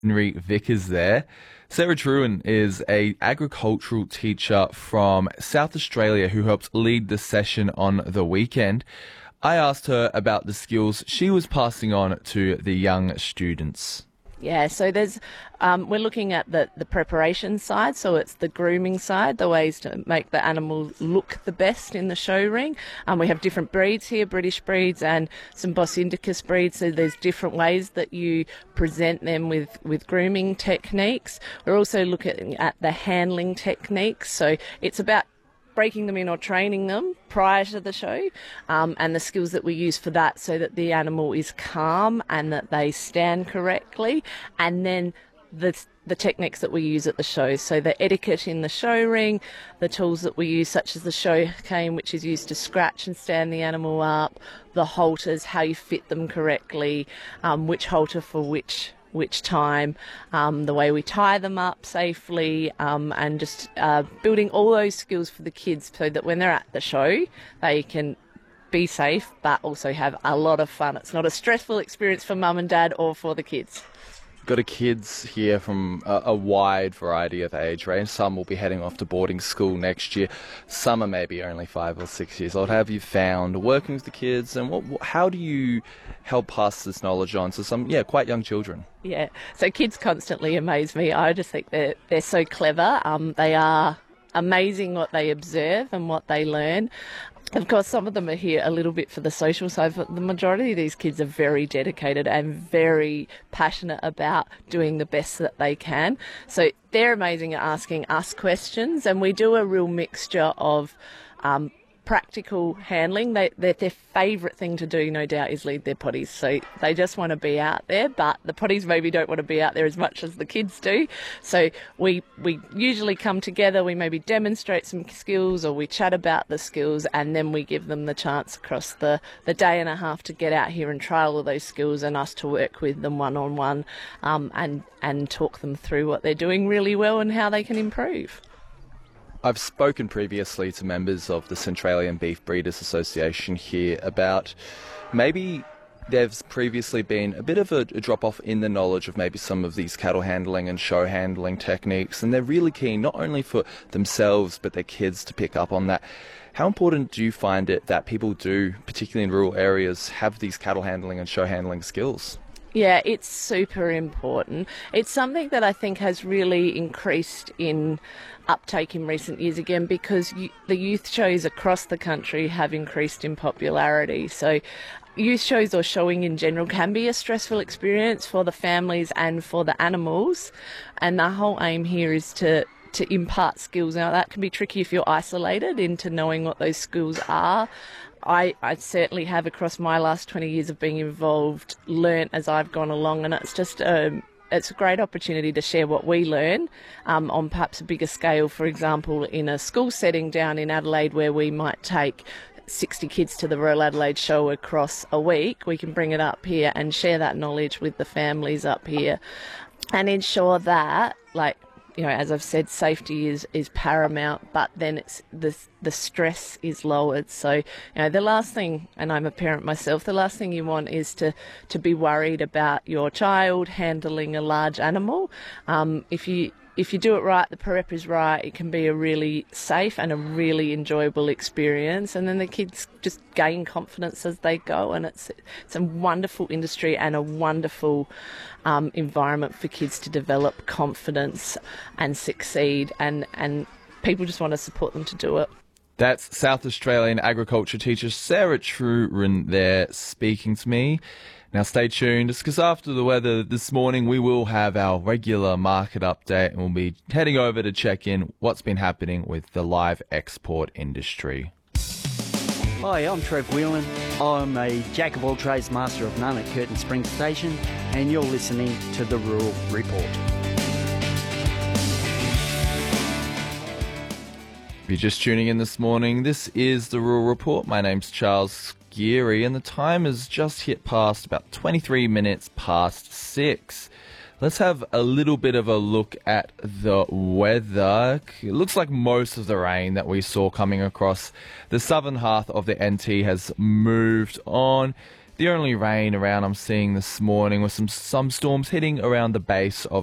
Henry Vickers there. Sarah Truen is a agricultural teacher from South Australia who helped lead the session on the weekend. I asked her about the skills she was passing on to the young students. Yeah, so we're looking at the preparation side, so it's the grooming side, the ways to make the animal look the best in the show ring. We have different breeds here, British breeds and some Bos Indicus breeds, so there's different ways that you present them with grooming techniques. We're also looking at the handling techniques, so it's about breaking them in or training them prior to the show, and the skills that we use for that so that the animal is calm and that they stand correctly, and then the techniques that we use at the show, so the etiquette in the show ring, the tools that we use such as the show cane, which is used to scratch and stand the animal up, the halters, how you fit them correctly, which halter for which time, the way we tie them up safely, and just building all those skills for the kids so that when they're at the show, they can be safe but also have a lot of fun. It's not a stressful experience for mum and dad or for the kids. Got a kids here from a wide variety of age range. Some will be heading off to boarding school next year. Some are maybe only 5 or 6 years old. How have you found working with the kids, and how do you help pass this knowledge on to some quite young children? Yeah, so kids constantly amaze me. I just think they're so clever. They are amazing what they observe and what they learn. Of course, some of them are here a little bit for the social side, but the majority of these kids are very dedicated and very passionate about doing the best that they can. So they're amazing at asking us questions, and we do a real mixture of practical handling. Their favourite thing to do, no doubt, is lead their potties. So they just want to be out there, but the potties maybe don't want to be out there as much as the kids do. So we usually come together, we maybe demonstrate some skills or we chat about the skills, and then we give them the chance across the day and a half to get out here and trial all those skills and us to work with them one-on-one, and talk them through what they're doing really well and how they can improve. I've spoken previously to members of the Centralian Beef Breeders Association here about maybe there's previously been a bit of a drop-off in the knowledge of maybe some of these cattle handling and show handling techniques, and they're really keen not only for themselves but their kids to pick up on that. How important do you find it that people do, particularly in rural areas, have these cattle handling and show handling skills? Yeah, it's super important. It's something that I think has really increased in uptake in recent years again because the youth shows across the country have increased in popularity. So youth shows or showing in general can be a stressful experience for the families and for the animals. And the whole aim here is to impart skills. Now, that can be tricky if you're isolated into knowing what those skills are. I certainly have, across my last 20 years of being involved, learnt as I've gone along, and it's just it's a great opportunity to share what we learn on perhaps a bigger scale. For example, in a school setting down in Adelaide where we might take 60 kids to the Royal Adelaide Show across a week, we can bring it up here and share that knowledge with the families up here and ensure that, as I've said, safety is paramount, but then it's the stress is lowered. So, the last thing, and I'm a parent myself, the last thing you want is to be worried about your child handling a large animal. If you do it right, the prep is right, it can be a really safe and a really enjoyable experience, and then the kids just gain confidence as they go, and it's a wonderful industry and a wonderful environment for kids to develop confidence and succeed, and people just want to support them to do it. That's South Australian agriculture teacher Sarah Truen there speaking to me. Now stay tuned, just because after the weather this morning we will have our regular market update and we'll be heading over to check in what's been happening with the live export industry. Hi, I'm Trev Whelan. I'm a jack of all trades, master of none at Curtin Springs Station, and you're listening to the Rural Report. If you're just tuning in this morning, this is the Rural Report. My name's Charles Geary, and the time has just hit past about 23 minutes past 6. Let's have a little bit of a look at the weather. It looks like most of the rain that we saw coming across the southern half of the NT has moved on. The only rain around I'm seeing this morning was some storms hitting around the base of